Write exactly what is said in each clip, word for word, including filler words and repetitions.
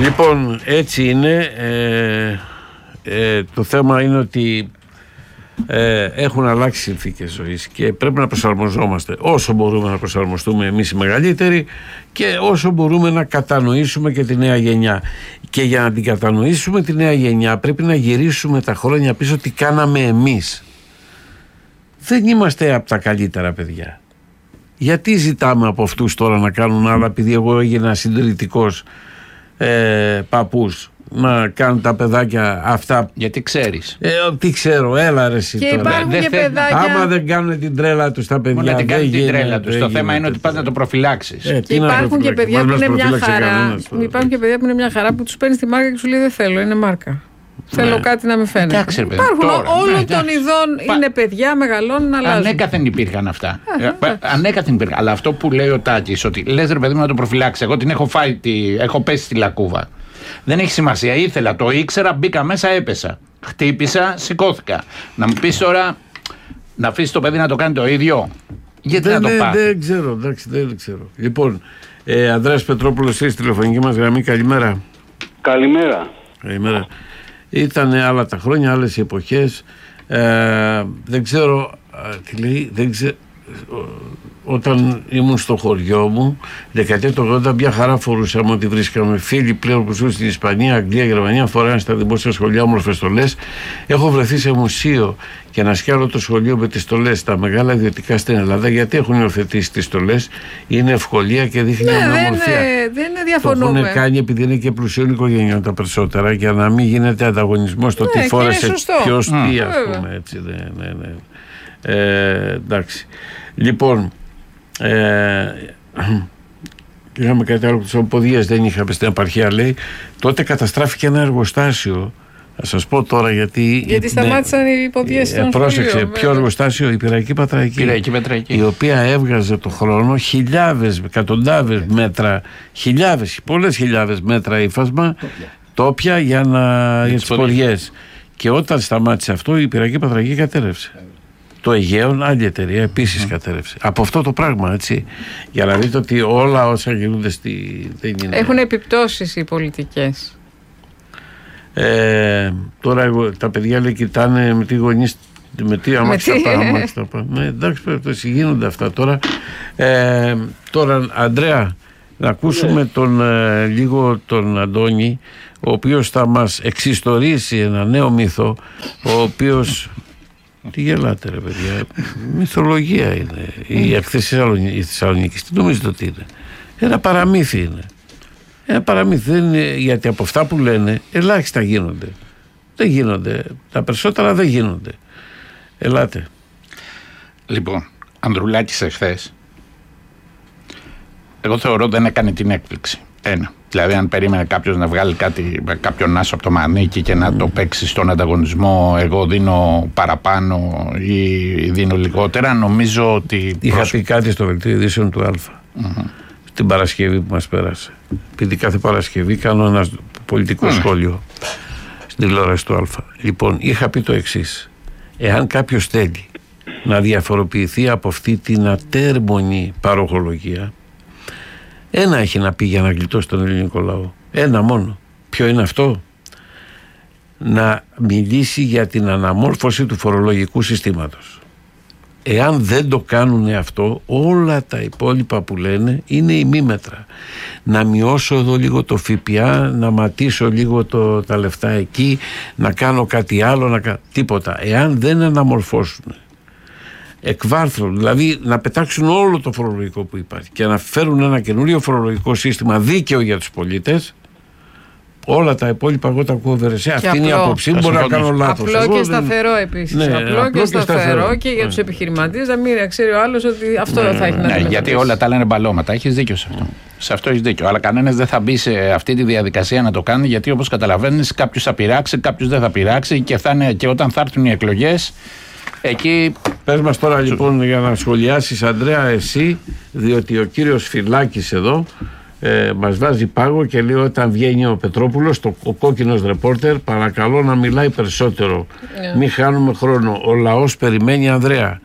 Λοιπόν, έτσι είναι. Ε, ε, το θέμα είναι ότι ε, έχουν αλλάξει συνθήκες ζωής και πρέπει να προσαρμοζόμαστε όσο μπορούμε να προσαρμοστούμε εμείς οι μεγαλύτεροι και όσο μπορούμε να κατανοήσουμε και τη νέα γενιά. Και για να την κατανοήσουμε τη νέα γενιά πρέπει να γυρίσουμε τα χρόνια πίσω τι κάναμε εμείς. Δεν είμαστε από τα καλύτερα παιδιά. Γιατί ζητάμε από αυτούς τώρα να κάνουν άλλα, επειδή εγώ έγινα συντηρητικός ε, παππούς, να κάνουν τα παιδάκια αυτά. Γιατί ξέρεις. Ε, τι ξέρω, έλα ρε εσύ και τώρα. υπάρχουν δεν και θε... παιδάκια. Άμα δεν κάνουν την τρέλα τους τα παιδιά. Μόνο να την κάνουν την γίνεται, τρέλα τους. Το θέμα είναι ότι πας να το προφυλάξεις. Ε, Και υπάρχουν και παιδιά που είναι μια χαρά. Υπάρχουν και παιδιά που είναι μια χαρά που τους παίρνει τη μάρκα και σου λέει δεν θέλω, είναι μάρκα. Θέλω Ναι. κάτι να με φαίνεται. Εντάξει, παιδί, Υπάρχουν τώρα, όλων ναι, των εντάξει. ειδών, Πα- είναι παιδιά, μεγαλώνουν, αλλάζουν. Ανέκαθεν υπήρχαν αυτά. Ε, Ε, Ανέκαθεν υπήρχαν. Αλλά αυτό που λέει ο Τάκης, ότι λες ρε παιδί μου να το προφυλάξει. Εγώ την έχω φάει, τη... έχω πέσει στη λακκούβα. Δεν έχει σημασία. Ήθελα, το ήξερα, μπήκα μέσα, έπεσα. Χτύπησα, σηκώθηκα. Να μου πεις τώρα να αφήσει το παιδί να το κάνει το ίδιο. Γιατί δεν, να το δεν, πάθει. δεν ξέρω, εντάξει, δεν ξέρω. Λοιπόν, ε, Ανδρέας Πετρόπουλος, στη τηλεφωνική μας γραμμή, καλημέρα. Καλημέρα. Καλημέρα. Ήταν άλλα τα χρόνια, άλλες οι εποχές. Ε, δεν ξέρω, ε, τι λέει, δεν ξέρω, όταν ήμουν στο χωριό μου, δεκαετία του ογδόντα, μια χαρά φορούσαμε ότι βρίσκαμε φίλοι πλέον που ζουν στην Ισπανία, Αγγλία, Γερμανία, φοράνε στα δημόσια σχολεία όμορφες στολές. Έχω βρεθεί σε μουσείο και να σκιάλω το σχολείο με τις στολές, τα μεγάλα ιδιωτικά στην Ελλάδα, γιατί έχουν υιοθετήσει τις στολές, είναι ευκολία και δείχνει Ναι, δεν, ομορφιά. είναι- δεν είναι Το διαφωνούμε. έχουν κάνει επειδή είναι και πλουσίων οικογενειών τα περισσότερα, για να μην γίνεται ανταγωνισμός στο Ναι, τι και φόρεσε είναι σωστό. ποιος τι, Mm. ας Βέβαια. πούμε, έτσι, ναι, ναι, ναι. Ε, εντάξει. Λοιπόν, ε, είχαμε κάτι άλλο που τις οποδιές δεν είχαμε στην επαρχία, λέει. Τότε καταστράφηκε ένα εργοστάσιο. Θα σας πω τώρα γιατί. Γιατί σταμάτησαν οι υποδιές ε, των Πρόσεξε, σχολείων, ποιο βέβαια. εργοστάσιο, η Πειραϊκή Πατραϊκή. Πειραϊκή Πατραϊκή. Η οποία έβγαζε το χρόνο χιλιάδες, εκατοντάδες μέτρα, χιλιάδες, πολλές χιλιάδες μέτρα ύφασμα, τόπια για, να, για τις ποδιές. Και όταν σταμάτησε αυτό, η Πειραϊκή Πατραϊκή κατέρευσε. Το Αιγαίον, άλλη εταιρεία, επίσης κατέρευσε. Από αυτό το πράγμα, έτσι. Για να δείτε ότι όλα όσα γίνονται στη. Δεν είναι. Έχουν επιπτώσεις οι πολιτικές. Ε, τώρα εγώ, τα παιδιά λέει κοιτάνε με τι γονείς, με τι αμάξι τι, θα ε? πάω, αμάξι θα πάω. Ναι, εντάξει, περιπτώσει, γίνονται αυτά τώρα. Ε, τώρα, Ανδρέα, να ακούσουμε τον, ε, λίγο τον Αντώνη, ο οποίος θα μας εξιστορήσει ένα νέο μύθο, ο οποίος. Τι γελάτε ρε παιδιά, μυθολογία είναι. Η εκθέση της Θεσσαλονίκης, τι νομίζετε ότι είναι? Ένα παραμύθι είναι. Ένα παραμύθι δεν είναι, γιατί από αυτά που λένε ελάχιστα γίνονται. Δεν γίνονται. Τα περισσότερα δεν γίνονται. Ελάτε. Λοιπόν, Ανδρουλάκης εχθές, εγώ θεωρώ δεν έκανε την έκπληξη. Ένα. Δηλαδή, αν περίμενε κάποιος να βγάλει κάτι, κάποιον άσο από το μανίκι και να mm. το παίξει στον ανταγωνισμό, εγώ δίνω παραπάνω ή δίνω λιγότερα, νομίζω ότι. Είχα προς... πει κάτι στο δελτίο ειδήσεων του Α. Mm-hmm. Την Παρασκευή που μας πέρασε. Επειδή κάθε Παρασκευή κάνω ένα πολιτικό mm. σχόλιο στην τηλεόραση του Α. Λοιπόν, είχα πει το εξής. Εάν κάποιος θέλει να διαφοροποιηθεί από αυτή την ατέρμονη παροχολογία, ένα έχει να πει για να γλιτώσει τον ελληνικό λαό. Ένα μόνο. Ποιο είναι αυτό? Να μιλήσει για την αναμόρφωση του φορολογικού συστήματος. Εάν δεν το κάνουν αυτό, όλα τα υπόλοιπα που λένε είναι ημίμετρα. Να μειώσω εδώ λίγο το ΦΠΑ, να ματίσω λίγο το, τα λεφτά εκεί, να κάνω κάτι άλλο, να κα... τίποτα. Εάν δεν αναμορφώσουν εκβάρθρων, δηλαδή να πετάξουν όλο το φορολογικό που υπάρχει και να φέρουν ένα καινούριο φορολογικό σύστημα δίκαιο για τους πολίτες, όλα τα υπόλοιπα εγώ τα ακούω βερεσέ. Αυτή είναι η άποψή μου, μπορεί να κάνω λάθος. Απλό και σταθερό επίσης. Ναι, απλό, απλό και σταθερό, σταθερό και για τους ναι. επιχειρηματίες, να μην ξέρει ο άλλος ότι αυτό ναι, θα έχει ναι, να ναι, γιατί όλα τα λένε μπαλώματα. Έχεις δίκιο σε αυτό. Σε αυτό έχεις δίκιο. Αλλά κανένας δεν θα μπει σε αυτή τη διαδικασία να το κάνει, γιατί όπως καταλαβαίνεις, κάποιος θα πειράξει, κάποιος δεν θα πειράξει και, θα είναι, και όταν θα έρθουν οι εκλογές. Εκεί... Πες μας τώρα λοιπόν για να σχολιάσεις, Ανδρέα, εσύ, διότι ο κύριος Φυλάκης εδώ ε, μας βάζει πάγο και λέει όταν βγαίνει ο Πετρόπουλος, το, ο κόκκινος ρεπόρτερ, παρακαλώ να μιλάει περισσότερο. Yeah. Μην χάνουμε χρόνο. Ο λαός περιμένει, Ανδρέα.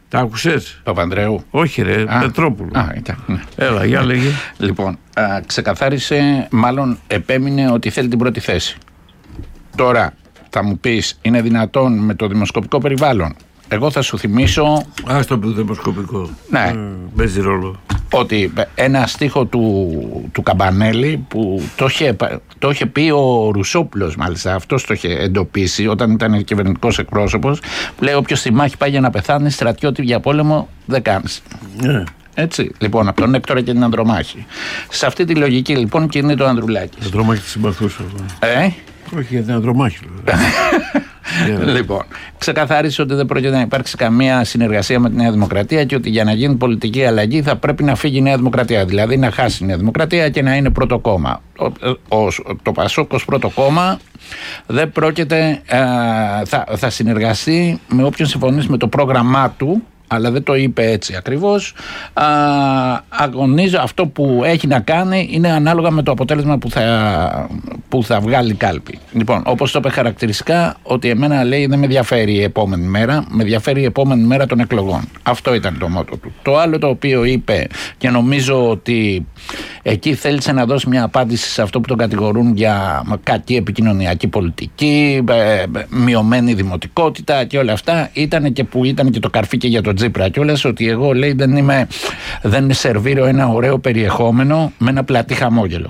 Τα άκουσες? Παπανδρέου. Όχι ρε, α, Πετρόπουλο. Α, ήταν, ναι. Έλα, για λέγε. Λοιπόν, α, ξεκαθάρισε, μάλλον επέμεινε ότι θέλει την πρώτη θέση. Τώρα θα μου πεις, είναι δυνατόν με το δημοσκοπικό περιβάλλον? Εγώ θα σου θυμίσω. Άστο το δημοσκοπικό. Ναι. Παίζει ρόλο. Ότι ένα στίχο του, του Καμπανέλη που το είχε, το είχε πει ο Ρουσόπουλος, μάλιστα. Αυτός το είχε εντοπίσει όταν ήταν κυβερνητικός εκπρόσωπος. Που λέει: όποιος στη μάχη πάει για να πεθάνει, στρατιώτη για πόλεμο δεν κάνεις. Ναι. Έτσι, λοιπόν, από τον Έκτορα και την Ανδρομάχη. Σε αυτή τη λογική λοιπόν κινείται ο Ανδρουλάκης. Ανδρομάχη τη συμπαθούσα. Ε? Όχι, για την Ανδρομάχη. Yeah. Λοιπόν, ξεκαθάρισε ότι δεν πρόκειται να υπάρξει καμία συνεργασία με τη Νέα Δημοκρατία και ότι για να γίνει πολιτική αλλαγή θα πρέπει να φύγει η Νέα Δημοκρατία. Δηλαδή να χάσει η Νέα Δημοκρατία και να είναι πρώτο κόμμα. Ο, ο, το Πασόκ ως πρώτο κόμμα δεν πρόκειται, α, θα, θα συνεργαστεί με όποιον συμφωνήσει με το πρόγραμμά του. Αλλά δεν το είπε έτσι ακριβώς. Α, αγωνίζω, αυτό που έχει να κάνει είναι ανάλογα με το αποτέλεσμα που θα, που θα βγάλει η κάλπη. Λοιπόν, όπως το είπε χαρακτηριστικά, ότι εμένα λέει δεν με ενδιαφέρει η επόμενη μέρα, με ενδιαφέρει η επόμενη μέρα των εκλογών. Αυτό ήταν το μότο του. Το άλλο το οποίο είπε, και νομίζω ότι εκεί θέλησε να δώσει μια απάντηση σε αυτό που τον κατηγορούν για κακή επικοινωνιακή πολιτική, μειωμένη δημοτικότητα και όλα αυτά, ήταν και που ήταν και το καρφί και για τον Τσίπρα κιόλας, ότι εγώ λέει δεν είμαι, δεν σερβίρω ένα ωραίο περιεχόμενο με ένα πλατή χαμόγελο.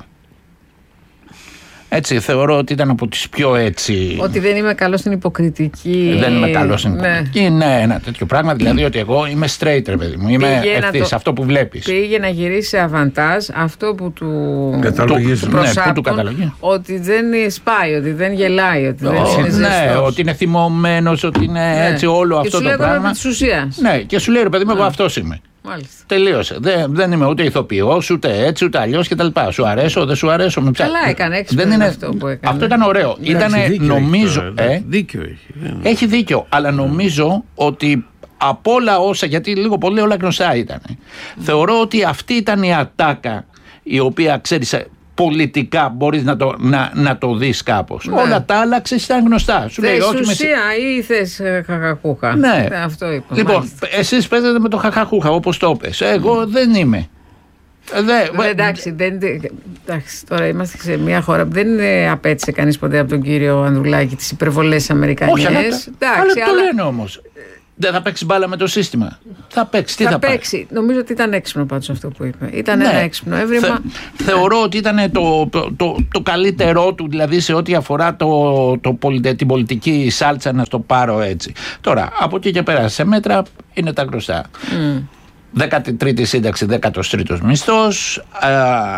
Έτσι, θεωρώ ότι ήταν από τις πιο έτσι. Ότι δεν είμαι καλός στην υποκριτική. Δεν είμαι καλός στην υποκριτική. Ναι, ναι, ένα τέτοιο πράγμα. Δηλαδή ότι εγώ είμαι straight, ρε παιδί μου. Είμαι ευθύς, το... αυτό που βλέπεις. Πήγε να γυρίσει σε αβαντάζ αυτό που του, του, του προσάπτουν. Ναι, ότι δεν σπάει, ότι δεν γελάει, ότι δεν oh, είναι ζεστός. Ναι, ότι είναι θυμωμένος, ότι είναι ναι. έτσι όλο και αυτό το το πράγμα. Της ουσίας. Ναι, και σου λέει ρε παιδί μου, εγώ αυτός είμαι. Μάλιστα. Τελείωσε. Δεν, δεν είμαι ούτε ηθοποιός, ούτε έτσι, ούτε αλλιώς κτλ. Σου αρέσω, δεν σου αρέσω. Με καλά έκανε, έξυπνο είναι αυτό που έκανε. Αυτό ήταν ωραίο. Ήτανε, νομίζω. Έχει, ε, δίκιο έχει. Έχει δίκιο, αλλά νομίζω ότι από όλα όσα, γιατί λίγο πολύ όλα γνωστά ήταν. Mm. Θεωρώ ότι αυτή ήταν η ατάκα η οποία ξέρεις. Πολιτικά μπορείς να το, να, να το δεις κάπως. Ναι. Όλα τα άλλα ήταν γνωστά. Σου λέει, όχι ουσία με... ή θες χαχαχούχα. Ναι. Αυτό είπα. Λοιπόν, μάλιστα. Εσείς παίζετε με το χαχαχούχα όπως το πες. Εγώ mm. δεν είμαι. Δε, ε, εντάξει, δεν, εντάξει, τώρα είμαστε σε μια χώρα που δεν απέτησε κανείς ποτέ από τον κύριο Ανδρουλάκη τις υπερβολές Αμερικανιές. Όχι, αλλά, εντάξει, αλλά το αλλά... λένε όμως. Δεν θα παίξει μπάλα με το σύστημα. Θα παίξει. Τι θα, θα παίξει. Πάρει. Νομίζω ότι ήταν έξυπνο πάντως αυτό που είπε. Ήταν ναι. ένα έξυπνο έβριμα. Θε, θεωρώ ότι ήταν το, το, το, το καλύτερό του, δηλαδή σε ό,τι αφορά το, το, το, την πολιτική σάλτσα, να το πάρω έτσι. Τώρα, από εκεί και πέρα σε μέτρα είναι τα γνωστά. Mm. δέκατη τρίτη σύνταξη, δέκατος τρίτος μισθός. Α,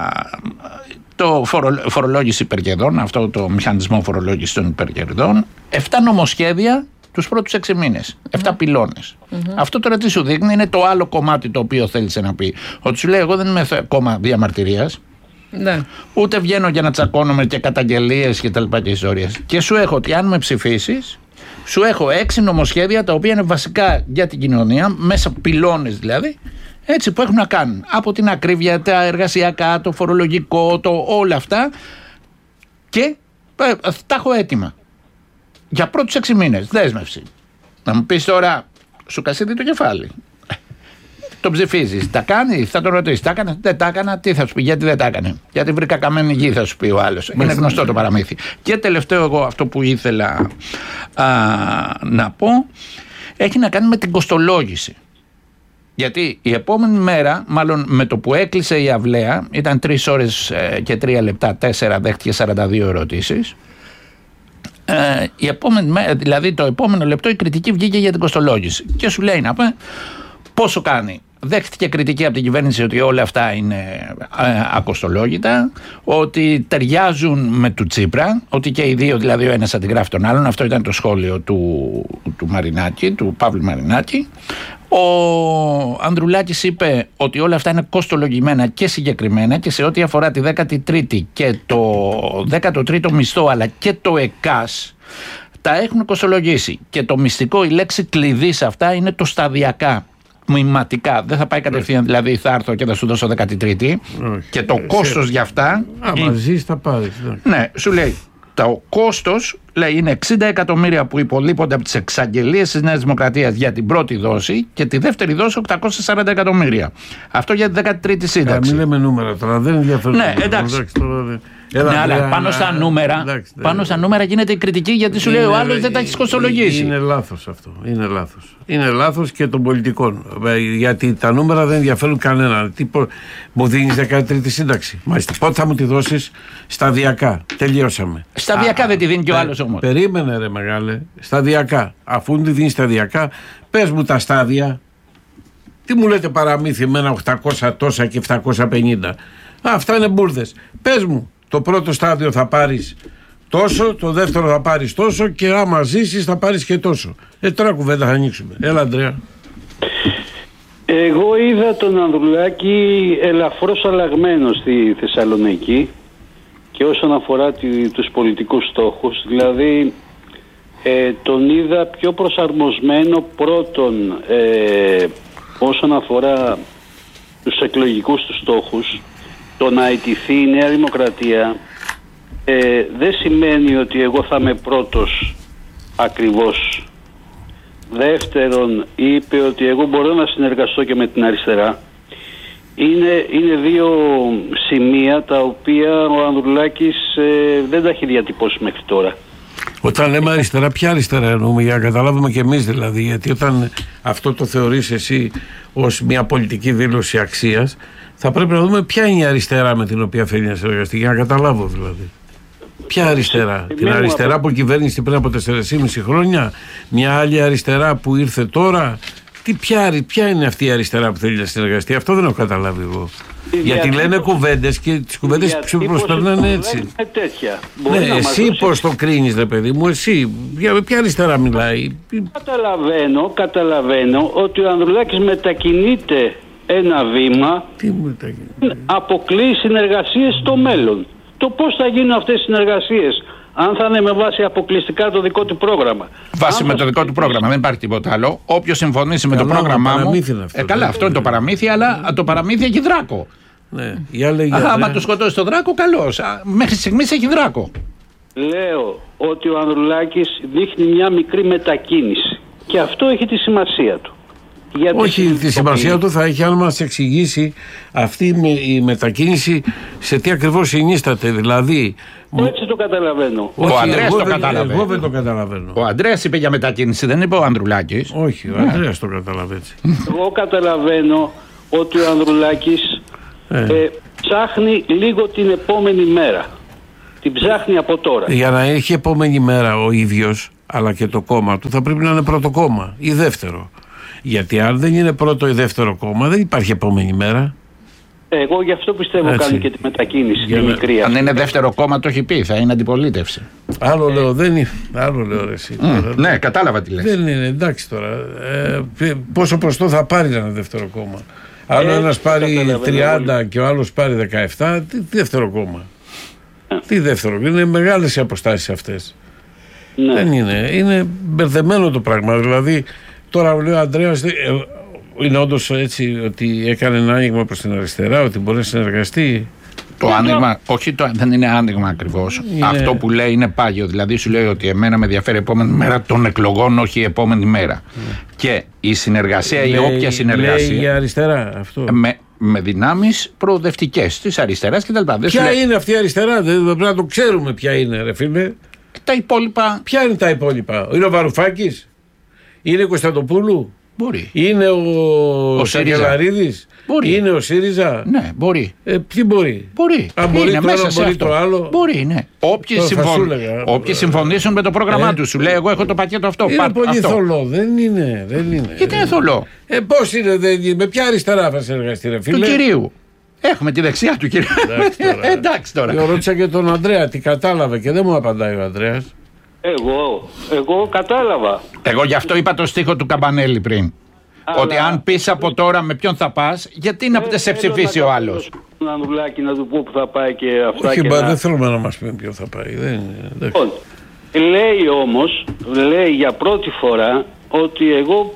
το φορο, φορολόγηση υπερκερδών, αυτό το μηχανισμό φορολόγηση των υπερκερδών. Εφτά νομοσχέδια τους πρώτους έξι μήνες. Εφτά mm-hmm. πυλώνες. Mm-hmm. Αυτό τώρα τι σου δείχνει, είναι το άλλο κομμάτι το οποίο θέλησε να πει. Ότι σου λέει: εγώ δεν είμαι κόμμα διαμαρτυρίας. Ναι. Ούτε βγαίνω για να τσακώνομαι και καταγγελίες και τα λοιπά και ιστορίες. Και σου έχω ότι αν με ψηφίσεις, σου έχω έξι νομοσχέδια τα οποία είναι βασικά για την κοινωνία, μέσα πυλώνες δηλαδή, έτσι που έχουν να κάνουν. Από την ακρίβεια, τα εργασιακά, το φορολογικό, το όλα αυτά. Και ε, τα έχω έτοιμα. Για πρώτους έξι μήνες, δέσμευση. Να μου πεις τώρα, σου κασίδι το κεφάλι. Το ψηφίζεις. Τα κάνει, θα τον ρωτήσεις. Τα έκανε, δεν τα έκανα, τι θα σου πει, γιατί δεν τα έκανε. Γιατί βρήκα καμένη γη, θα σου πει ο άλλος. Είναι γνωστό το παραμύθι. Και τελευταίο, εγώ αυτό που ήθελα α, να πω, έχει να κάνει με την κοστολόγηση. Γιατί η επόμενη μέρα, μάλλον με το που έκλεισε η αυλαία, ήταν τρεις ώρες και τρία λεπτά, τέσσερα, δέχτηκε σαράντα δύο ερωτήσεις. Ε, η επόμενη, δηλαδή το επόμενο λεπτό η κριτική βγήκε για την κοστολόγηση και σου λέει να πούμε πόσο κάνει. Δέχτηκε κριτική από την κυβέρνηση ότι όλα αυτά είναι ε, ακοστολόγητα, ότι ταιριάζουν με του Τσίπρα, ότι και οι δύο, δηλαδή ο ένας αντιγράφει τον άλλον. Αυτό ήταν το σχόλιο του, του Μαρινάκη, του Παύλου Μαρινάκη. Ο Ανδρουλάκης είπε ότι όλα αυτά είναι κοστολογημένα και συγκεκριμένα και σε ό,τι αφορά τη δέκατη τρίτη και το δέκατο τρίτο μισθό αλλά και το ΕΚΑΣ τα έχουν κοστολογήσει. Και το μυστικό, η λέξη κλειδί σε αυτά είναι το σταδιακά. Μηματικά. Δεν θα πάει κατευθείαν, δηλαδή θα έρθω και θα σου δώσω δέκατη τρίτη και το κόστος για αυτά. Α, μαζί θα πάρεις. Ναι, σου λέει το κόστος Λέει είναι εξήντα εκατομμύρια που υπολείπονται από τις εξαγγελίες της Νέας Δημοκρατίας για την πρώτη δόση και τη δεύτερη δόση οκτακόσια σαράντα εκατομμύρια. Αυτό για τη δέκατη τρίτη σύνταξη. Μην λέμε νούμερα τώρα, δεν ενδιαφέρουν. Ναι, εντάξει. Έλα, ναι, αλλά πάνω στα νούμερα, εντάξει, πάνω στα νούμερα γίνεται η κριτική γιατί σου είναι, λέει ο άλλος δεν τα έχει κοστολογήσει. Είναι λάθος αυτό. Είναι λάθος. Είναι λάθος και των πολιτικών. Γιατί τα νούμερα δεν ενδιαφέρουν κανέναν. Τι, μου δίνεις δέκατη τρίτη σύνταξη. Μάλιστα. Πότε θα μου τη δώσεις? Σταδιακά. Τελειώσαμε. Σταδιακά Α, δεν τη δίνει και ο άλλος όμως. Περίμενε, ρε μεγάλε. Σταδιακά. Αφού τη δίνει σταδιακά, πες μου τα στάδια. Τι μου λέτε παραμύθι με ένα οκτακόσια τόσα και επτακόσια πενήντα. Αυτά είναι μπουρδες. Πες μου. Το πρώτο στάδιο θα πάρεις τόσο, το δεύτερο θα πάρεις τόσο και άμα ζήσεις θα πάρεις και τόσο. Ε, τώρα κουβέντα θα ανοίξουμε. Έλα, Ανδρέα. Εγώ είδα τον Ανδρουλάκη ελαφρώς αλλαγμένο στη Θεσσαλονίκη και όσον αφορά τη, τους πολιτικούς στόχους, δηλαδή ε, τον είδα πιο προσαρμοσμένο πρώτον ε, όσον αφορά τους εκλογικούς του στόχους. Το να αιτηθεί η Νέα Δημοκρατία ε, δεν σημαίνει ότι εγώ θα είμαι πρώτος ακριβώς. Δεύτερον, είπε ότι εγώ μπορώ να συνεργαστώ και με την αριστερά. Είναι, είναι δύο σημεία τα οποία ο Ανδρουλάκης ε, δεν τα έχει διατυπώσει μέχρι τώρα. Όταν λέμε αριστερά, ποια αριστερά εννοούμε, για να καταλάβουμε και εμείς δηλαδή, γιατί όταν αυτό το θεωρείς εσύ ως μια πολιτική δήλωση αξίας, θα πρέπει να δούμε ποια είναι η αριστερά με την οποία θέλει να συνεργαστεί, για να καταλάβω δηλαδή. Ποια αριστερά? Την αριστερά που κυβέρνησε πριν από τέσσερα και μισό χρόνια, μια άλλη αριστερά που ήρθε τώρα. Τι, ποια, ποια είναι αυτή η αριστερά που θέλει να συνεργαστεί? Αυτό δεν έχω καταλάβει εγώ. Γιατί, γιατί λένε κουβέντες και τις κουβέντες που προσπερνάνε έτσι. Ναι, εσύ πώς το κρίνεις, ρε παιδί μου, εσύ για ποια αριστερά μιλάει? Καταλαβαίνω, καταλαβαίνω ότι ο Ανδρουλάκης μετακινείται ένα βήμα, αποκλείει συνεργασίες στο μέλλον. Το πώς θα γίνουν αυτές οι συνεργασίες, αν θα είναι με βάση αποκλειστικά το δικό του πρόγραμμα. Βάση με το δικό του πρόγραμμα, δεν υπάρχει τίποτα άλλο. Όποιος συμφωνήσει με το πρόγραμμά μου. Αυτό, ε, καλά, αυτό είναι το παραμύθι, αλλά το παραμύθι έχει δράκο. Ναι, για λέγε. Άμα το σκοτώσει το δράκο, καλώς. Μέχρι στιγμής έχει δράκο. Λέω ότι ο Ανδρουλάκης δείχνει μια μικρή μετακίνηση. Και αυτό έχει τη σημασία του. Γιατί όχι, τη σημασία του θα έχει αν μας εξηγήσει αυτή η μετακίνηση σε τι ακριβώς συνίσταται. Δηλαδή. Έτσι το καταλαβαίνω. Ο Ανδρέας το καταλαβαίνει. Εγώ δεν το καταλαβαίνω. Ο Ανδρέας είπε για μετακίνηση, δεν είπε ο Ανδρουλάκης. Όχι, ο Ανδρέας το καταλαβαίνει. Εγώ καταλαβαίνω ότι ο Ανδρουλάκης ε. Ε, ψάχνει λίγο την επόμενη μέρα. Την ψάχνει από τώρα. Για να έχει επόμενη μέρα ο ίδιος, αλλά και το κόμμα του, θα πρέπει να είναι πρώτο κόμμα ή δεύτερο. Γιατί αν δεν είναι πρώτο ή δεύτερο κόμμα, δεν υπάρχει επόμενη μέρα. Εγώ γι' αυτό πιστεύω κάνει και τη μετακίνηση, τη μικρή. Αν είναι δεύτερο κόμμα, το έχει πει, θα είναι αντιπολίτευση. Άλλο ε. λέω, δεν είναι. Άλλο λέω ρε εσύ. Mm, τώρα, ναι, κατάλαβα τι λες. Δεν είναι, εντάξει τώρα. Ε, πόσο προστό θα πάρει ένα δεύτερο κόμμα? Άλλο ε, ένας πάρει τριάντα όλοι. Και ο άλλος πάρει δεκαεπτά, τι, τι δεύτερο κόμμα? Ε. Τι δεύτερο, είναι μεγάλες οι αποστάσεις αυτές. Ναι. Δεν είναι, είναι μπερδεμένο το πράγμα. Δηλαδή, τώρα λέει ο Ανδρέας, είναι όντως έτσι ότι έκανε ένα άνοιγμα προς την αριστερά, ότι μπορεί να συνεργαστεί? Το άνοιγμα, όχι, το, δεν είναι άνοιγμα ακριβώς. Είναι... Αυτό που λέει είναι πάγιο. Δηλαδή σου λέει ότι εμένα με ενδιαφέρει η επόμενη μέρα των εκλογών, όχι η επόμενη μέρα. Mm. Και η συνεργασία ή όποια συνεργασία. Λέει για αριστερά αυτό. Με, με δυνάμεις προοδευτικές της αριστεράς κτλ. Ποια λέει... είναι αυτή η αριστερά? Δεν πρέπει να το ξέρουμε ποια είναι, ρε φίλε. Τα υπόλοιπα. Ποια είναι τα υπόλοιπα? Είναι ο Βαρουφάκης? Είναι ο Κωνσταντοπούλου? Μπορεί. Είναι ο, ο Σακελαρίδης? Μπορεί. Είναι ο ΣΥΡΙΖΑ? Ναι, μπορεί. Ε, τι μπορεί? Μπορεί. Αν μπορεί είναι το μέσα ένα, σε μπορεί αυτό. Το άλλο. Μπορεί, ναι. Όποιοι, συμφων... Όποιοι συμφωνήσουν με το πρόγραμμά ε, του, σου λέει: εγώ έχω το πακέτο αυτό. Είναι Πα... πολύ αυτό. θολό. Δεν είναι. Δεν είναι. Γιατί είναι θολό? Ε, πώς είναι, δεν είναι? Με ποια αριστερά θα συνεργαστεί, ρε φίλε? Του κυρίου. Έχουμε τη δεξιά του κυρίου. Εντάξει τώρα. Εγώ ρώτησα και τον Ανδρέα τι κατάλαβε και δεν μου απαντάει ο Ανδρέας. Εγώ, εγώ κατάλαβα. Εγώ γι' αυτό είπα το στίχο του Καμπανέλη πριν. Αλλά... ότι αν πεις από τώρα με ποιον θα πας, γιατί να σε ψηφίσει ο άλλος. Να Ανδρουλάκη να του πω που θα πάει και αυτά. Όχι, και μπα, να... δεν θέλουμε να μας πει ποιον θα πάει. Δεν, λοιπόν, λέει όμως, λέει για πρώτη φορά ότι εγώ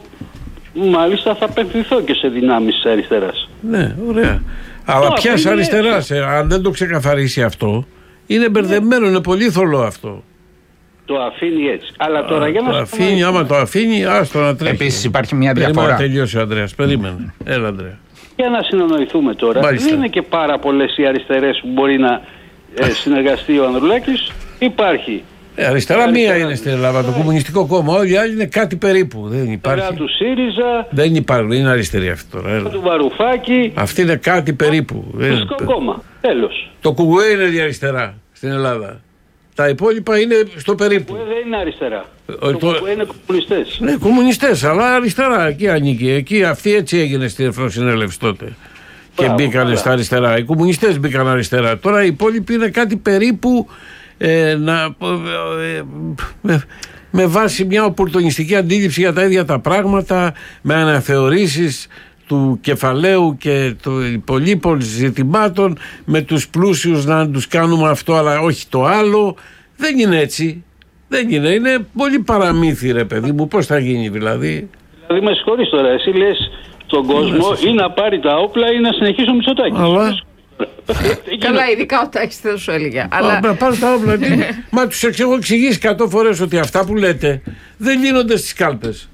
μάλιστα θα απευθυνθώ και σε δυνάμεις της αριστεράς. Ναι, ωραία. Αλλά ποιας αριστεράς, ε, αν δεν το ξεκαθαρίσει αυτό, είναι μπερδεμένο, είναι πολύ θολό αυτό. Το αφήνει έτσι. Αλλά τώρα Α, για να το αφήνει, άμα το αφήνει, άστο να τρέχει. Επίσης υπάρχει μια Περίμενε διαφορά. να τελειώσει ο Ανδρέας. Περίμενε. Έλα, Ανδρέα. Για να συνεννοηθούμε τώρα, Μάλιστα. δεν είναι και πάρα πολλές οι αριστερές που μπορεί να ε, συνεργαστεί ο Ανδρουλάκης. Υπάρχει. Ε, αριστερά μία είναι στην Ελλάδα, το Κομμουνιστικό Κόμμα. Όλοι οι άλλοι είναι κάτι περίπου. Δεν Αριστερά υπάρχει. του ΣΥΡΙΖΑ, Δεν υπάρχουν, δεν είναι αριστερή αυτή τώρα. Έλα. του Βαρουφάκη, Αυτή είναι κάτι περίπου. του Δεν είναι- Κόμμα. Τέλος. Το Κουκουέ είναι αριστερά στην Ελλάδα. Τα υπόλοιπα είναι στο περίπου. Ε, δεν είναι αριστερά. Ο- Το το- Κουκουέ είναι κομμουνιστές. Ναι, κομμουνιστές, αλλά αριστερά. Εκεί ανήκει. Εκεί αυτή έτσι έγινε στην Εθνοσυνέλευση τότε. Και Μπράβο, μπήκανε καλά. στα αριστερά. Οι κομμουνιστές μπήκαν αριστερά. Τώρα οι υπόλοιποι είναι κάτι περίπου ε, να, ε, με, με βάση μια οπορτουνιστική αντίληψη για τα ίδια τα πράγματα, με αναθεωρήσεις του κεφαλαίου και των υπολείπων ζητημάτων, με τους πλούσιους να τους κάνουμε αυτό αλλά όχι το άλλο. Δεν είναι έτσι. Δεν είναι. Είναι πολύ παραμύθι, ρε παιδί μου. Πώς θα γίνει δηλαδή. Δηλαδή με συγχωρείς τώρα, εσύ λες στον κόσμο ή να πάρει τα όπλα ή να συνεχίσει ο Μητσοτάκης. Αλλά... Καλά, ειδικά ο Τάκης δεν σου έλεγε. Αλλά... Αλλά πάρε τα όπλα. τι- Μα τους εξ- έχω εξηγήσει εκατό φορές ότι αυτά που λέτε δεν λύνονται στις κάλπες.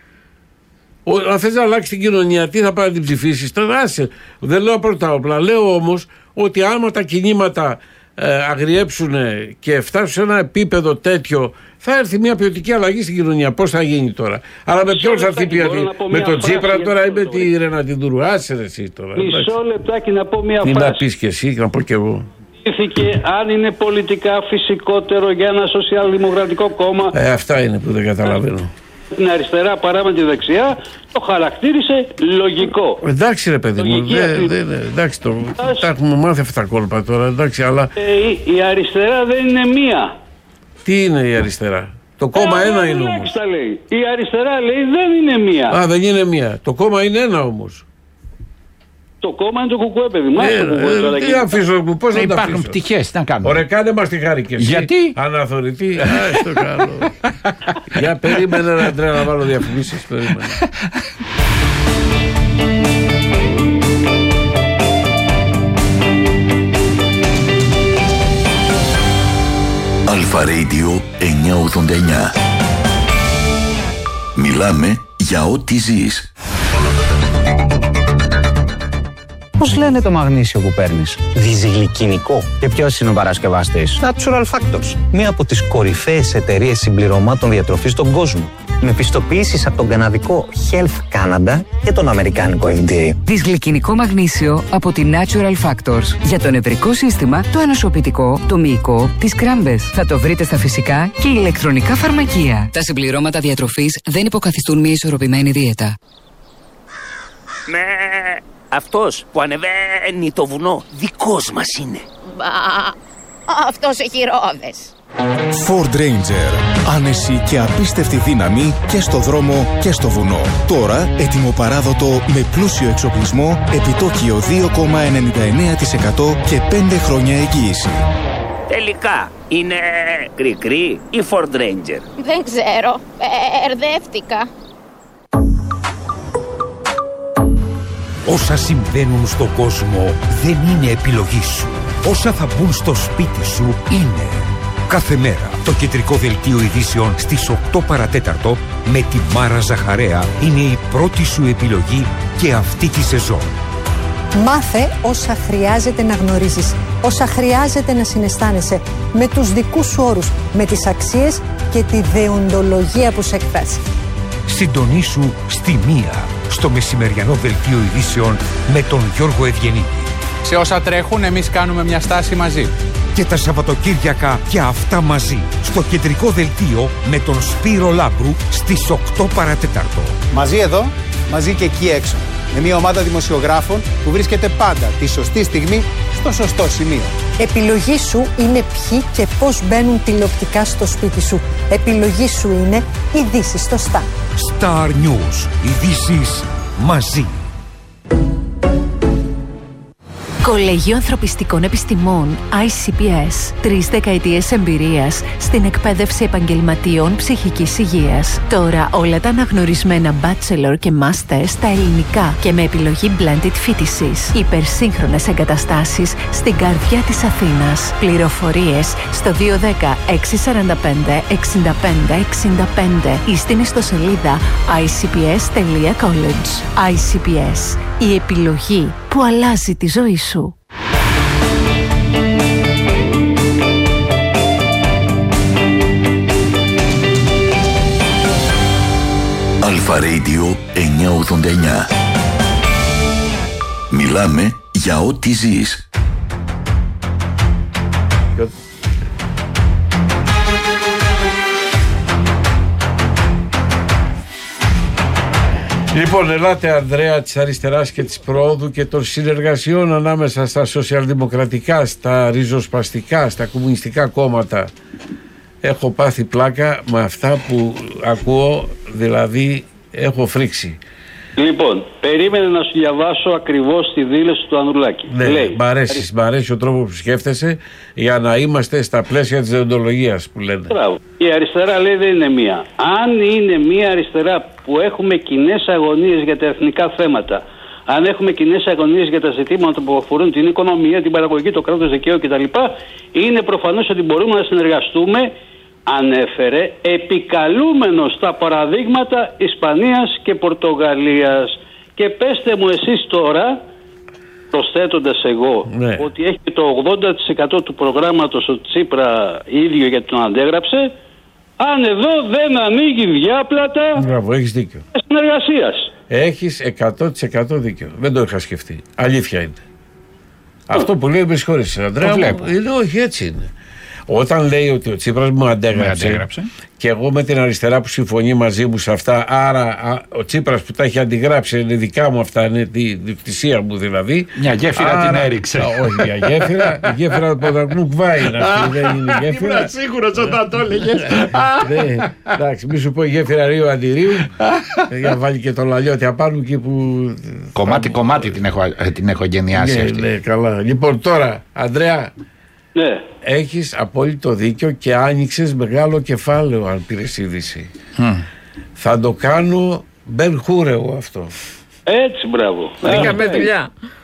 Ο- Αν θες να αλλάξει την κοινωνία, τι θα πάει να την ψηφίσεις, τώρα άσε. Δεν λέω πάρε τα όπλα. Λέω όμως ότι άμα τα κινήματα ε, αγριέψουν και φτάσουν σε ένα επίπεδο τέτοιο, θα έρθει μια ποιοτική αλλαγή στην κοινωνία. Πώς θα γίνει τώρα. Αλλά με ποιον θα έρθει η λεπτάκι, μπορώ ποιοτική. να πω Με μια τον φράση Τσίπρα για τώρα ή αυτό με το τη Ρενατινδούρου. Άσε ρε εσύ τώρα. Μισό λεπτάκι να πω μια Τι να φράση. πεις και εσύ και να πω και εγώ. Ήθηκε αν είναι πολιτικά φυσικότερο για ένα σοσιαλδημοκρατικό κόμμα Ε, αυτά είναι που δεν καταλαβαίνω. την αριστερά παρά με τη δεξιά, το χαρακτήρισε λογικό. Εντάξει ρε παιδί μου, Λογική δε, αυτή. δε, δε, εντάξει το, τα έχουμε μάθει αυτά τα κόλπα τώρα, εντάξει, αλλά Ε, η, η αριστερά δεν είναι μία. τι είναι η αριστερά. Το κόμμα Ε, ένα ο είναι Ανδρουλάκης όμως. τα λέει. Η αριστερά λέει δεν είναι μία. Α, δεν είναι μία. Το κόμμα είναι ένα όμως. Το κόμμα είναι το κουκουέ, παιδί μου. Ε, Άστο το κουκουέ τώρα ε, τι εκεί. αφήσω, πώς να τα Υπάρχουν αφήσω. πτυχές, τι να κάνουμε. Ωραία, κάνε μας τη χάρη και εσύ. Γιατί? Αναθωρητή. Α, στο καλό. Για περίμενε ρε Αντρέα να βάλω διαφημίσεις, περίμενε. Αλφα Radio εννιακόσια ογδόντα εννιά. Μιλάμε για ό,τι ζεις. Πώς λένε το μαγνήσιο που παίρνεις? Διζυγλικινικό. Και ποιος είναι ο παρασκευαστής? Natural Factors. Μία από τις κορυφαίες εταιρείες συμπληρωμάτων διατροφής στον κόσμο. Με πιστοποιήσεις από τον καναδικό Health Canada και τον αμερικάνικο εφ ντι έι. Δυσγλυκινικό μαγνήσιο από τη Natural Factors. Για το νευρικό σύστημα, το ανοσοποιητικό, το μυϊκό, τις κράμπες. Θα το βρείτε στα φυσικά και ηλεκτρονικά φαρμακεία. Τα συμπληρώματα διατροφής δεν υποκαθιστούν μια ισορροπημένη δίαιτα. Με αυτός που ανεβαίνει το βουνό δικός μας είναι. Μπα, αυτός έχει ρόδες. Ford Ranger. Άνεση και απίστευτη δύναμη και στο δρόμο και στο βουνό. Τώρα έτοιμο παράδοτο με πλούσιο εξοπλισμό, επιτόκιο δύο κόμμα ενενήντα εννέα τοις εκατό και πέντε χρόνια εγγύηση. Τελικά είναι κρικρί ή Ford Ranger? Δεν ξέρω, μπερδεύτηκα. Όσα συμβαίνουν στον κόσμο δεν είναι επιλογή σου. Όσα θα μπουν στο σπίτι σου είναι. Κάθε μέρα το κεντρικό δελτίο ειδήσεων στις οκτώ παρατέταρτο με τη Μάρα Ζαχαρέα είναι η πρώτη σου επιλογή και αυτή τη σεζόν. Μάθε όσα χρειάζεται να γνωρίζεις, όσα χρειάζεται να συναισθάνεσαι, με τους δικούς σου όρους, με τις αξίες και τη δεοντολογία που σε εκφράζει. Συντονίσου στη μία στο μεσημεριανό δελτίο ειδήσεων με τον Γιώργο Ευγενίδη. Σε όσα τρέχουν εμείς κάνουμε μια στάση μαζί. Και τα Σαββατοκύριακα και αυτά μαζί στο κεντρικό δελτίο με τον Σπύρο Λάμπρου στις οκτώ παρατέταρτο. Μαζί εδώ, μαζί και εκεί έξω. Με μια ομάδα δημοσιογράφων που βρίσκεται πάντα τη σωστή στιγμή στο σωστό σημείο. Επιλογή σου είναι ποιοι και πώς μπαίνουν τηλεοπτικά στο σπίτι σου. Επιλογή σου είναι ειδήσεις στο Star. Star News. Ειδήσεις μαζί. Κολέγιο Ανθρωπιστικών Επιστημών άι σι πι ες. Τρεις δεκαετίες εμπειρίας στην εκπαίδευση επαγγελματιών ψυχικής υγείας. Τώρα όλα τα αναγνωρισμένα bachelor και master στα ελληνικά και με επιλογή blended φοιτησης. Υπερσύγχρονες εγκαταστάσεις στην καρδιά της Αθήνας. Πληροφορίες στο δύο ένα μηδέν έξι τέσσερα πέντε έξι πέντε έξι πέντε ή στην ιστοσελίδα άι σι πι ες τελεία college. άι σι πι ες. Η επιλογή που αλλάζει τη ζωή σου. Αλφα Radio εννιακόσια ογδόντα εννιά. Μιλάμε για ό,τι ζεις. Λοιπόν, ελάτε Ανδρέα της αριστεράς και της προόδου και των συνεργασιών ανάμεσα στα σοσιαλδημοκρατικά, στα ριζοσπαστικά, στα κομμουνιστικά κόμματα. Έχω πάθει πλάκα με αυτά που ακούω, δηλαδή έχω φρίξει. Λοιπόν, περίμενε να σου διαβάσω ακριβώς τη δήλωση του Ανδρουλάκη. Ναι, λέει, μ' αρέσει, μ' αρέσει ο τρόπος που σκέφτεσαι για να είμαστε στα πλαίσια της δεοντολογίας που λένε. Μπράβο. Η αριστερά λέει δεν είναι μία. Αν είναι μία αριστερά που έχουμε κοινές αγωνίες για τα εθνικά θέματα, αν έχουμε κοινές αγωνίες για τα ζητήματα που αφορούν την οικονομία, την παραγωγή, το κράτος δικαίου κτλ., είναι προφανώς ότι μπορούμε να συνεργαστούμε, ανέφερε, επικαλούμενος τα παραδείγματα Ισπανίας και Πορτογαλίας. Και πέστε μου εσείς τώρα, προσθέτοντας εγώ, ναι, ότι έχει το ογδόντα τοις εκατό του προγράμματος ο Τσίπρα ίδιο γιατί τον αντέγραψε, αν εδώ δεν ανοίγει διάπλατα. Μπράβο, έχεις δίκιο. Συνεργασίας. Έχεις εκατό τοις εκατό δίκιο. Δεν το είχα σκεφτεί. Αλήθεια είναι. Oh. Αυτό που λέει, με συγχωρείς, Ανδρέα, είναι όχι, έτσι είναι. Όταν λέει ότι ο Τσίπρας μου αντέγραψε, αντέγραψε και εγώ με την αριστερά που συμφωνεί μαζί μου σε αυτά, άρα α, ο Τσίπρας που τα έχει αντιγράψει είναι δικά μου αυτά, είναι τη δικτυσία μου δηλαδή. Μια γέφυρα άρα, την έριξε. Α, όχι μια γέφυρα, η γέφυρα του Ποδαρκνού Κβάη είναι αυτή, δεν είναι γέφυρα. Ήμουν σίγουρος όταν το έλεγες. Εντάξει, μη σου πω η γέφυρα Ρίου Αντιρίου, για να βάλει και το λαλιώτη απάνω εκεί που... Κομμάτι-κομμάτι την έχω, την έχω γενιάσει αυτή. Ναι, καλά. Λοιπόν τώρα, Ανδρέα, ναι, έχεις απόλυτο δίκιο και άνοιξες μεγάλο κεφάλαιο αν πήρες είδηση. Mm. Θα το κάνω Μπεν Χούρεο αυτό. Έτσι, μπράβο. Βρήκαμε δουλειά.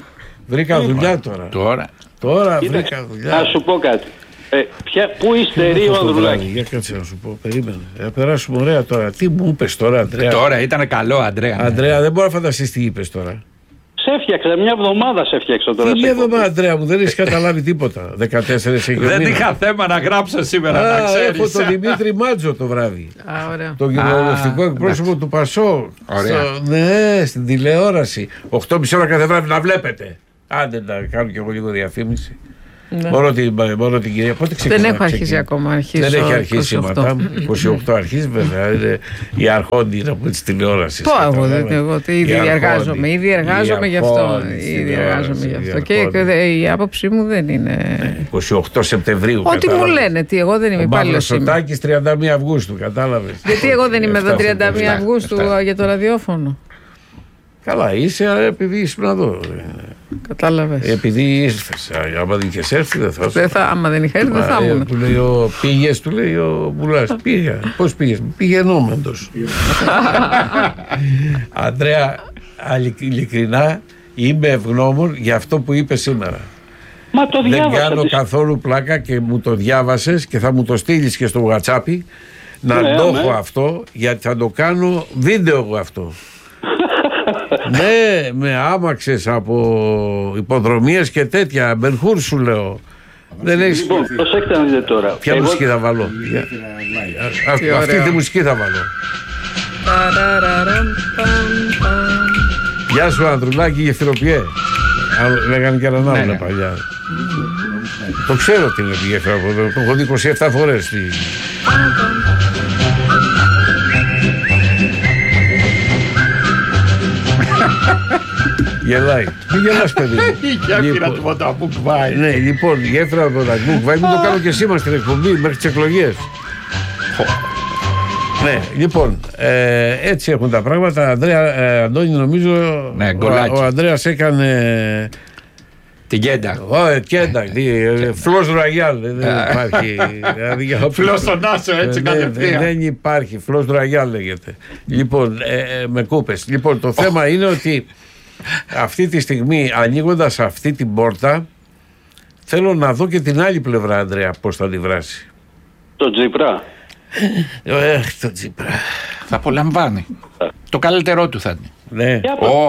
Βρήκα δουλειά τώρα. Τώρα, τώρα βρήκα δουλειά. Να σου πω κάτι. Ε, ποια, πού υστερεί ο Ανδρουλάκη? Για κάτσε να σου πω, περίμενε. Θα περάσουμε ωραία τώρα. Τι μου είπες τώρα, Ανδρέα? Τώρα ήταν καλό, Ανδρέα. Ανδρέα, δεν μπορώ να φανταστείς τι είπες τώρα. Σε έφτιαξα, μια εβδομάδα σε έφτιαξα τώρα. Τι μια εβδομάδα, Ανδρέα μου, δεν έχεις καταλάβει τίποτα. δεκατέσσερις έχει. Δεν είχα θέμα να γράψω σήμερα, Α, να ξέρεις. Έχω τον Δημήτρη Μάτζο το βράδυ. Α, ωραία. Τον κοινοβουλευτικό εκπρόσωπο του Πασό. Στο, ναι, στην τηλεόραση. οκτώ και μισή ώρα κάθε βράδυ να βλέπετε. Άντε να κάνω κι εγώ λίγο διαφήμιση. Ναι. Μόνο, την, μόνο την κυρία. Πότε δεν έχω αρχίσει ξεκινά. ακόμα. Αρχίσω δεν έχει αρχίσει η Ματάμ. είκοσι οκτώ αρχίζει βέβαια. Είναι η αρχόντη τη τηλεόραση. Πω εγώ, εγώ ήδη εργάζομαι. Ήδη εργάζομαι γι' αυτό. Ήδη εργάζομαι γι' αυτό. Και η άποψή μου δεν είναι. είκοσι οκτώ Σεπτεμβρίου. Ό,τι μου λένε. Τι, εγώ δεν είμαι υπάλληλο. Ο Σωτάκης τριάντα μία Αυγούστου. Κατάλαβε. Γιατί εγώ δεν είμαι εδώ τριάντα μία Αυγούστου για το ραδιόφωνο. Καλά, είσαι επειδή ήσουν εδώ. Κατάλαβες. Επειδή ήρθες. Άμα δεν είχες έρθει, δεν θα δεν θα, άμα δεν είχα έρθει, δεν θα ήμουν. Του λέει ο πήγες, του λέει ο Μπουλάς. Πήγα. Πώς πήγες? Πηγαινόμενος. Ανδρέα, ειλικρινά είμαι ευγνώμων για αυτό που είπες σήμερα. Μα το δεν κάνω τις... καθόλου πλάκα και μου το διάβασες και θα μου το στείλεις και στο WhatsApp να ναι, το έχω ναι. αυτό, γιατί θα το κάνω βίντεο εγώ αυτό. Ναι, με άμαξες από υποδρομίες και τέτοια. Μπενχούρ σου λέω. Δεν έχεις... Λοιπόν, προσέξτε να δείτε τώρα. Ποια Εγώ... μουσική θα βάλω? Α, αυτή τη μουσική θα βάλω. Γεια σου Ανδρουλάκη, γεφυροποιέ. Λέγανε και έναν άλλο παλιά. Το ξέρω τι είναι η γεφυροποιέ. Το έχω δει είκοσι επτά φορές. Γελάει. Μην γελάς, παιδί. Η γέφυρα του Ποταμού Κβάη. Ναι, λοιπόν, η γέφυρα του Ποταμού Κβάη. Μην το κάνω και σήμερα στην εκπομπή μέχρι τις εκλογές. Ναι, λοιπόν, ε, έτσι έχουν τα πράγματα. Ανδρέα, ε, Αντώνη, νομίζω ναι, ο, ο Ανδρέας έκανε Την Κέντα. Ω, Κέντα. Φλος Ραγιάλ. Δεν υπάρχει. Φλος στον Άσο, έτσι κατευθείαν. Δεν υπάρχει. Φλος Ραγιάλ λέγεται. Λοιπόν, με κούπες. Λοιπόν, το θέμα είναι ότι αυτή τη στιγμή, ανοίγοντας αυτή την πόρτα, θέλω να δω και την άλλη πλευρά, Ανδρέα, πώς θα αντιδράσει. Το Τσίπρα. Εχ, το Τσίπρα. Θα απολαμβάνει. Το καλύτερό του θα είναι. Ναι.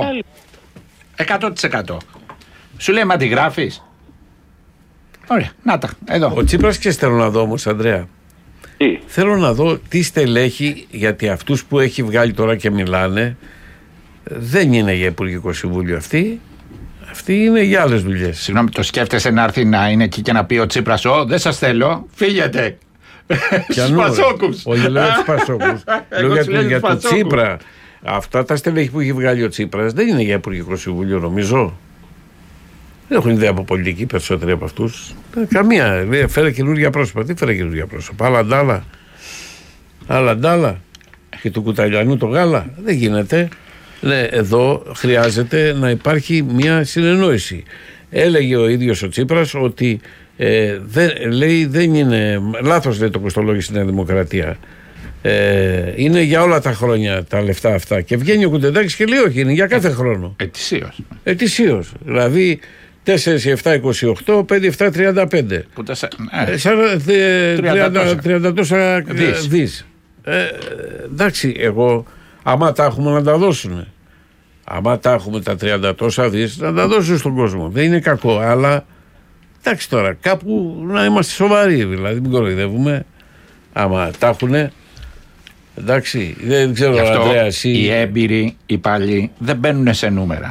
εκατό τοις εκατό. Σου λέει, μα τη γράφεις. Ωραία, να τα, εδώ. Ο Τσίπρας και θέλω να δω όμως, Ανδρέα. Τι? Θέλω να δω τι στελέχη, γιατί αυτούς που έχει βγάλει τώρα και μιλάνε, δεν είναι για Υπουργικό Συμβούλιο αυτοί. Αυτοί είναι για άλλες δουλειές. Συγγνώμη, το σκέφτεσαι να έρθει να είναι εκεί και να πει ο Τσίπρας, Ω, δεν σας θέλω, φύγετε. Στους Πασόκους. Όχι, λέω στους Πασόκους. Λέω για, το, για το Τσίπρα. Αυτά τα στελέχη που έχει βγάλει ο Τσίπρας δεν είναι για Υπουργικό Συμβούλιο, νομίζω. Δεν έχουν ιδέα από πολιτική περισσότεροι από αυτούς. Καμία. Φέρε καινούργια πρόσωπα. Τι φέρε καινούργια πρόσωπα. Άλλα ντάλα. Άλλα ντάλα. Και του κουταλιανού το γάλα. Δεν γίνεται. Ναι, εδώ χρειάζεται να υπάρχει μια συνεννόηση. Έλεγε ο ίδιος ο Τσίπρας ότι ε, δεν, λέει, δεν είναι. Λάθος λέει το κοστολόγιο στη Νέα Δημοκρατία. Ε, είναι για όλα τα χρόνια τα λεφτά αυτά. Και βγαίνει ο Κουντεντάκης και λέει όχι, είναι για κάθε χρόνο. Ετησίως. Ετησίως. Δηλαδή τέσσερα, επτά, είκοσι οκτώ, πέντε, επτά, τριάντα πέντε. Που τα σε... ε, τριάντα τόσα δις. δις. Ε, εντάξει, εγώ, άμα τα έχουμε να τα δώσουν. Άμα τα έχουμε τα τριάντα τόσα δις, να τα δώσουν στον κόσμο. Δεν είναι κακό, αλλά εντάξει τώρα, κάπου να είμαστε σοβαροί, δηλαδή, μην κοροϊδεύουμε. Άμα τα έχουνε. Εντάξει, δεν ξέρω, Ανδρέα, εσύ. Οι έμπειροι, οι παλιοί, δεν μπαίνουν σε νούμερα.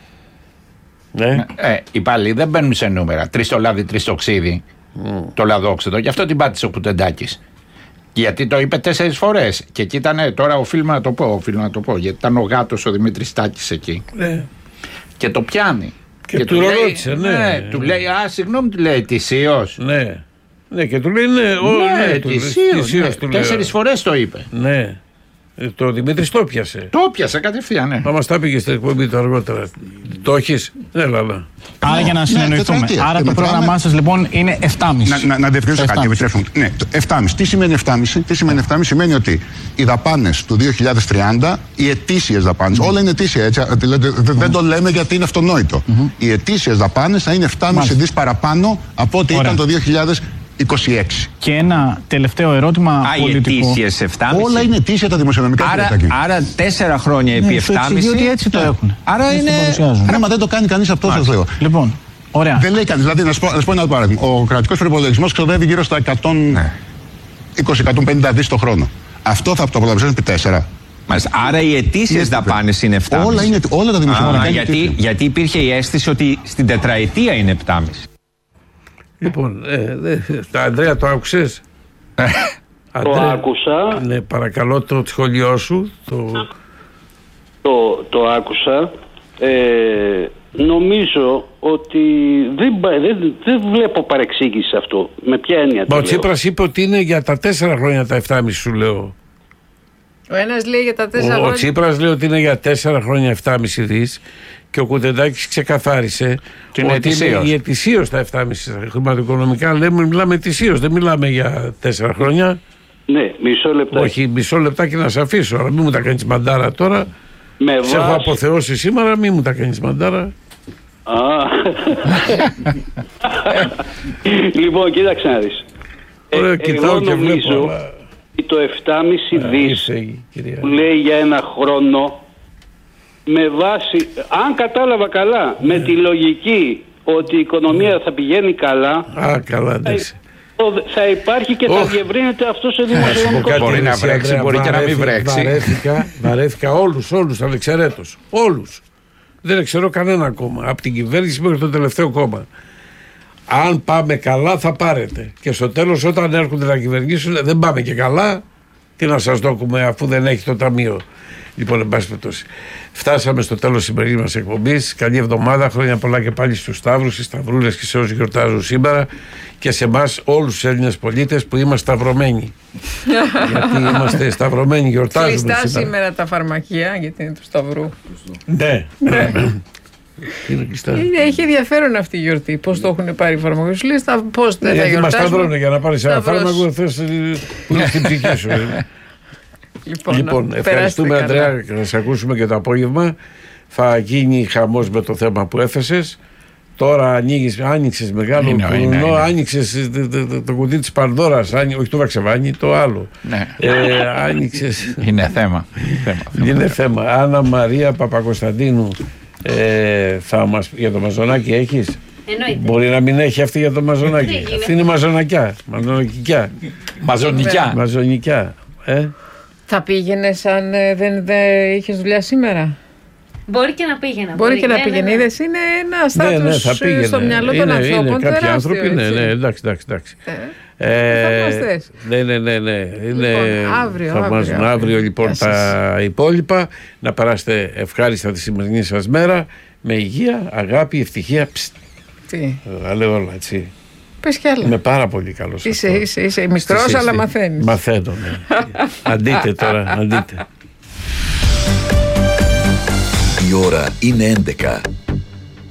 Ναι. Ε, οι παλιοί δεν μπαίνουν σε νούμερα. Τρεις το λάδι, τρεις το ξύδι. Mm. Το λαδόξεδο. Γι' αυτό την πάτησε ο Κουτεντάκης. Γιατί το είπε τέσσερις φορές. Και εκεί ήταν, τώρα οφείλουμε να το πω, οφείλουμε να το πω. Γιατί ήταν ο γάτος ο Δημήτρης Τάκης εκεί. Ναι. Και το πιάνει. Και, και του ρώτησε, ναι. ναι. Του λέει, α, συγγνώμη, του λέει, ετησίως. Ναι. Ναι, και του λέει, ναι, ναι, ναι ετησίως. Ναι. Τέσσερις φορές το είπε. Ναι. Το Δημήτρης το πιάσε. Το πιάσε κατευθείαν, ναι. Θα μας τα πήγε στην εκπομπή το αργότερα. Το έχεις. Ναι, λαλά. Άρα για να συνεννοηθούμε. Ναι, άρα το πρόγραμμά σας λοιπόν είναι επτά κόμμα πέντε. Να, να, να διευκρινίσω κάτι, επιτρέψτε. Ναι, επτά κόμμα πέντε. Τι σημαίνει επτά κόμμα πέντε? Τι σημαίνει επτά κόμμα πέντε? Σημαίνει ότι οι δαπάνες του δύο χιλιάδες τριάντα, οι ετήσιες δαπάνες, mm. όλα είναι ετήσια έτσι. Δηλαδή, mm. δεν το λέμε γιατί είναι αυτονόητο. Mm-hmm. Οι ετήσιες δαπάνες θα είναι επτά κόμμα πέντε δις παραπάνω από ό,τι ήταν το δύο χιλιάδες είκοσι έξι. Και ένα τελευταίο ερώτημα. Α, πολιτικό. Οι ετήσιες επτά κόμμα πέντε. Όλα είναι ετήσια τα δημοσιονομικά. Άρα, άρα τέσσερα χρόνια επί ναι, επτά κόμμα πέντε. Γιατί έτσι το έχουν. Άρα είναι. Ναι, μα δεν το κάνει κανείς αυτό, σας λέω. Λοιπόν, ωραία. Δεν λέει κανείς. Δηλαδή, να σου πω, να σου πω ένα άλλο παράδειγμα. Ο κρατικός προϋπολογισμός ξοδεύει γύρω στα εκατόν είκοσι με εκατόν πενήντα δις το χρόνο. Αυτό θα το απολαμβάνει επί τέσσερα. Μάλιστα. Άρα οι ετήσιες δαπάνες είναι επτά κόμμα πέντε. Όλα, είναι, όλα τα δημοσιονομικά. Α, γιατί, γιατί υπήρχε η αίσθηση ότι στην τετραετία είναι επτά κόμμα πέντε. Λοιπόν, ε, δε, τα Ανδρέα το άκουσες? Το άκουσα. Ναι, παρακαλώ το σχολείο σου. Το, το, το άκουσα. Ε, νομίζω ότι δεν, δεν, δεν βλέπω παρεξήγηση σε αυτό. Με ποια έννοια το λέω? Ο Τσίπρας είπε ότι είναι για τα τέσσερα χρόνια τα επτά κόμμα πέντε, σου λέω. Ο ένας λέει για τα τέσσερα ο, χρόνια. Ο Τσίπρας λέει ότι είναι για τέσσερα χρόνια επτά κόμμα πέντε δις και ο Κουτεντάκης ξεκαθάρισε την ότι είναι η ετησίως τα επτά κόμμα πέντε. Χρηματοοικονομικά λέμε, μιλάμε ετησίως, δεν μιλάμε για τέσσερα χρόνια. Ναι, μισό λεπτά. Όχι, μισό λεπτάκι να σε αφήσω, αλλά μην μου τα κάνεις μαντάρα τώρα. Με σε έχω αποθεώσει σήμερα, μην μου τα κάνεις μαντάρα. Α. Λοιπόν, κοίταξε να δεις. Ωραία, ε, κοιτάω και βλέπω. Το επτά κόμμα πέντε δις που λέει για ένα χρόνο, με βάση, αν κατάλαβα καλά, με τη λογική ότι η οικονομία θα πηγαίνει καλά, Α, καλά, εντάξει. θα υπάρχει και θα διευρύνεται αυτό σε δημοσιονομικό. Μπορεί να βρέξει, μπορεί και να μην βρέξει. Βαρέθηκα, βαρέθηκα όλους, όλους ανεξαιρέτως. Όλους. Δεν ξέρω κανένα κόμμα. Από την κυβέρνηση μέχρι το τελευταίο κόμμα. Αν πάμε καλά θα πάρετε. Και στο τέλος όταν έρχονται να κυβερνήσουν δεν πάμε και καλά. Τι να σας δώκουμε αφού δεν έχει το ταμείο. Λοιπόν, εν πάση περιπτώσει, φτάσαμε στο τέλος της σημερινής μας εκπομπής. Καλή εβδομάδα, χρόνια πολλά και πάλι στους Σταύρους, στις Σταυρούλες και σε όσους γιορτάζουν σήμερα και σε εμάς όλους τους Έλληνες πολίτες που είμαστε σταυρωμένοι. Γιατί είμαστε σταυρωμένοι, γιορτάζουμε σήμερα. σήμερα. σήμερα τα φαρμακεία γιατί είναι του Σταυρού. Ναι. Έχει ενδιαφέρον αυτή η γιορτή. Πώς το έχουν πάρει οι φαρμακοποιοί. Πώς δεν θα γιορτάσουν. Μας τα βρώνε για να πάρεις ένα φάρμακο. Θες που είναι στην ψυχή σου. Λοιπόν, λοιπόν ευχαριστούμε Αντρέα. Θα σε ακούσουμε και το απόγευμα. Θα γίνει χαμός με το θέμα που έθεσες. Τώρα ανοίγεις, άνοιξες μεγάλο είναι, κουνό, είναι, είναι. Άνοιξες το, το, το, το κουτί της Πανδώρας, όχι το Βαξεβάνι, το άλλο. Ναι. Ε, άνοιξες. Είναι θέμα. θέμα είναι θέμα. Άννα Μαρία Παπακοσταντίνου, ε, θα μας, για το Μαζονάκι έχεις? Εννοείται. Μπορεί να μην έχει αυτή για το Μαζονάκι. Αυτή είναι μαζονακιά. Μαζονικιά. Μαζονικιά. Μαζονικιά. Ε? Θα πήγαινες αν ε, δεν, δεν είχες δουλειά σήμερα? Μπορεί και να πήγαινα. Μπορεί, μπορεί και να πήγαινε. Είδες, είναι ένα στάτους ναι, ναι, στο μυαλό των ανθρώπων. Είναι κάποιοι άνθρωποι, ναι, ναι, εντάξει, εντάξει, εντάξει. Ε, ε, ναι, ναι, ναι, ναι. Είναι, λοιπόν, αύριο, θα αύριο, αύριο, αύριο, αύριο λοιπόν τα υπόλοιπα. Να περάσετε ευχάριστα τη σημερινή σας μέρα με υγεία, αγάπη, ευτυχία. Ψ, τι. Θα λέω όλα, έτσι. Πες κι άλλα. Είμαι πάρα πολύ καλός. Είσαι, είσαι, είσαι μικρός, αλλά μαθαίνεις. Μαθαίνω, ναι. Αντίτε τώρα, αντίτε. Η ώρα είναι έντεκα.